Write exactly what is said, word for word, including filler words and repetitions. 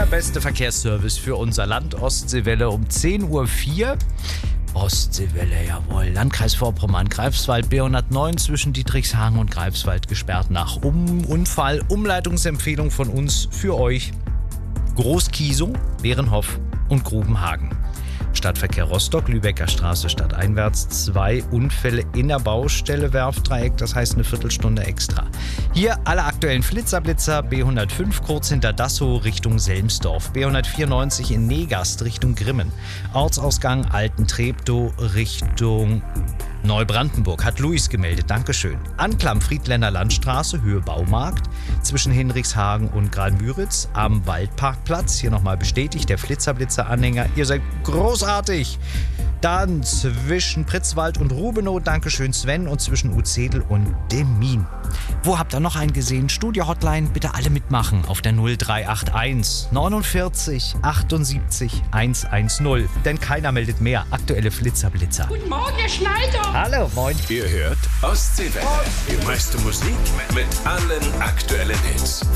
beste Verkehrsservice für unser Land. Ostseewelle um zehn Uhr vier. Ostseewelle, jawohl. Landkreis Vorpommern, Greifswald, B hundertneun zwischen Dietrichshagen und Greifswald gesperrt nach um Unfall. Umleitungsempfehlung von uns für euch. Großkiesow, Bärenhof und Grubenhagen. Stadtverkehr Rostock, Lübecker Straße stadteinwärts, zwei Unfälle in der Baustelle, Werftdreieck, das heißt eine Viertelstunde extra. Hier alle aktuellen Flitzerblitzer, B hundertfünf kurz hinter Dassow Richtung Selmsdorf, B hundertvierundneunzig in Negast Richtung Grimmen, Ortsausgang Altentreptow Richtung Neubrandenburg, hat Luis gemeldet, Dankeschön. Anklam Friedländer Landstraße, Höhe Baumarkt, zwischen Hinrichshagen und Graal-Müritz am Waldparkplatz. Hier nochmal bestätigt, der Flitzerblitzer-Anhänger. Ihr seid großartig. Dann zwischen Pritzwald und Rubenow, Dankeschön Sven, und zwischen Uzedel und Demmin. Wo habt ihr noch einen gesehen? Studio-Hotline, bitte alle mitmachen auf der null drei acht eins neunundvierzig achtundsiebzig hundertzehn. Denn keiner meldet mehr. Aktuelle Flitzerblitzer. Guten Morgen, Herr Schneider. Hallo, moin. Ihr hört Ostseewelle. Die meiste Musik mit allen aktuellen Hits.